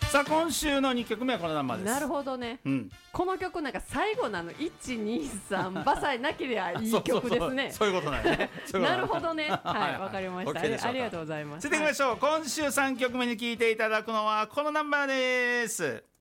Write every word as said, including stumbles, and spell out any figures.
さあ今週のにきょくめはこのナンバーです。 なるほどね、 うん、 この曲なんか最後のあのいちにさんバサイなければいい曲ですね。 そうそうそうそういうことなんねなるほどね、はい、わかりました、 OK、 ありがとうございます。 続きましょう、はい、今週さんきょくめに聴いていただくのはこのナンバーです。